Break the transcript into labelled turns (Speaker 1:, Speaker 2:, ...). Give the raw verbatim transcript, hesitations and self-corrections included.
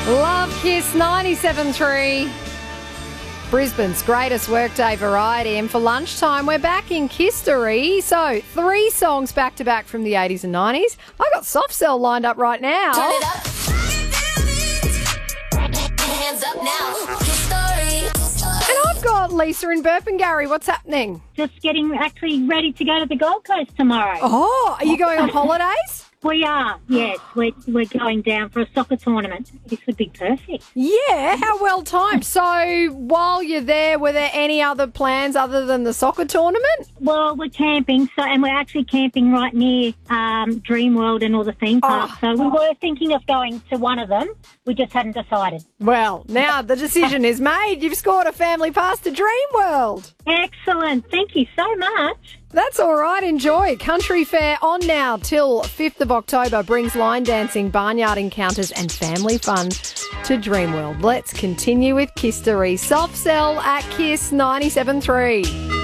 Speaker 1: Love Kiss ninety-seven point three. Brisbane's greatest workday variety. And for lunchtime, we're back in Kistery. So, three songs back-to-back from the eighties and nineties. I got Soft Cell lined up right now.
Speaker 2: Turn it up. Hands up now. Kistery.
Speaker 1: And I've got Lisa in Burpengary. What's happening?
Speaker 3: Just getting actually ready to go to the Gold Coast tomorrow.
Speaker 1: Oh, are you going on holidays?
Speaker 3: We are, yes. We're, we're going down for a soccer tournament. This would be perfect.
Speaker 1: Yeah, how well timed. So, while you're there, were there any other plans other than the soccer tournament?
Speaker 3: Well, we're camping, so and we're actually camping right near um, Dreamworld and all the theme parks.
Speaker 1: Oh.
Speaker 3: So we were thinking of going to one of them. We just hadn't decided.
Speaker 1: Well, now the decision is made. You've scored a family pass to Dreamworld.
Speaker 3: Excellent. Thank you so much.
Speaker 1: That's all right. Enjoy. Country Fair on now till fifth of October brings line dancing, barnyard encounters and family fun to Dreamworld. Let's continue with Kistery. Soft Cell at Kiss ninety-seven point three.